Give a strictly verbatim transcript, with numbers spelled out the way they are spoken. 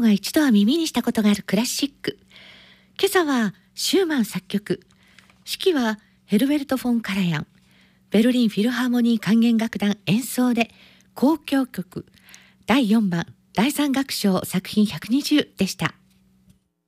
が一度は耳にしたことがあるクラシック。今朝はシューマン作曲、指揮はヘルベルト・フォン・カラヤン、ベルリンフィルハーモニー管弦楽団演奏で交響曲だいよんばんだいさん楽章作品ひゃくにじゅうでした。